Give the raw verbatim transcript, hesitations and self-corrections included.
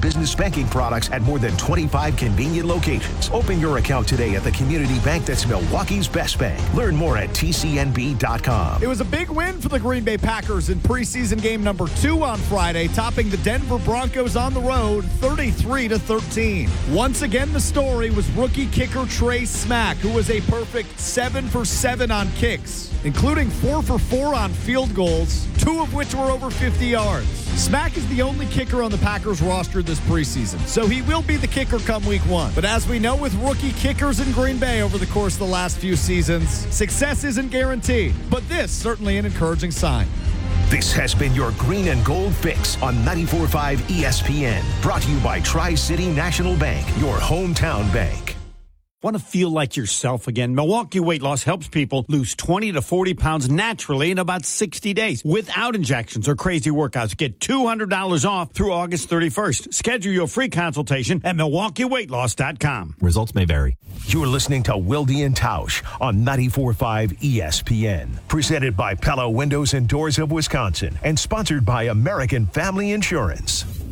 business banking products at more than twenty-five convenient locations. Open your account today at the community bank that's Milwaukee's best bank. Learn more at T C N B dot com. It was a big win for the Green Bay Packers in preseason game number two on Friday, topping the Denver Broncos on the road thirty-three to thirteen. Once again, the story was rookie kicker Trey Smack, who was a perfect seven for seven on kicks, including four for four on field goals, two of which were over fifty yards. Smack is the only kicker on the Packers roster this preseason, so he will be the kicker come week one. But as we know with rookie kickers in Green Bay over the course of the last few seasons, success isn't guaranteed, but this certainly an encouraging sign. This has been your Green and Gold Fix on ninety-four point five E S P N. Brought to you by Tri-City National Bank, your hometown bank. Want to feel like yourself again? Milwaukee Weight Loss helps people lose twenty to forty pounds naturally in about sixty days without injections or crazy workouts. Get two hundred dollars off through August thirty-first. Schedule your free consultation at milwaukee weight loss dot com. Results may vary. You're listening to Wilde and Tausch on ninety-four point five E S P N. Presented by Pella Windows and Doors of Wisconsin and sponsored by American Family Insurance.